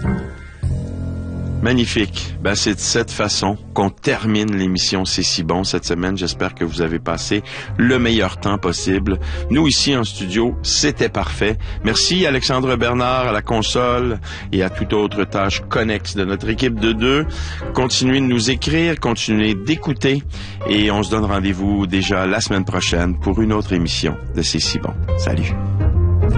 Magnifique. Ben, c'est de cette façon qu'on termine l'émission C'est si bon cette semaine. J'espère que vous avez passé le meilleur temps possible. Nous, ici en studio, c'était parfait. Merci Alexandre Bernard à la console et à toute autre tâche connexe de notre équipe de deux. Continuez de nous écrire, continuez d'écouter et on se donne rendez-vous déjà la semaine prochaine pour une autre émission de C'est si bon. Salut.